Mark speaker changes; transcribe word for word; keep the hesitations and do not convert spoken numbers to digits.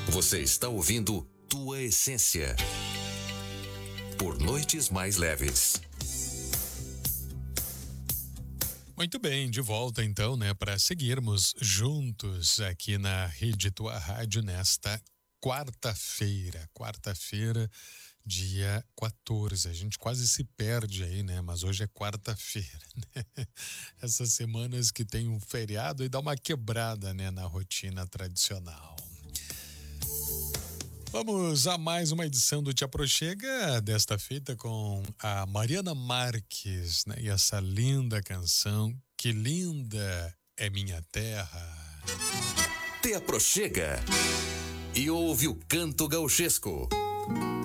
Speaker 1: Você está ouvindo Tua Essência por Noites Mais Leves.
Speaker 2: Muito bem, de volta então, né, para seguirmos juntos aqui na Rede Tua Rádio nesta quarta-feira, quarta-feira, dia quatorze. A gente quase se perde aí, né? Mas hoje é quarta-feira, né? Essas semanas que tem um feriado e dá uma quebrada, né, na rotina tradicional. Vamos a mais uma edição do Te Aproxega, desta feita com a Mariana Marques, né? E essa linda canção, Que Linda é Minha Terra.
Speaker 1: Te Aproxega e ouve o canto gauchesco.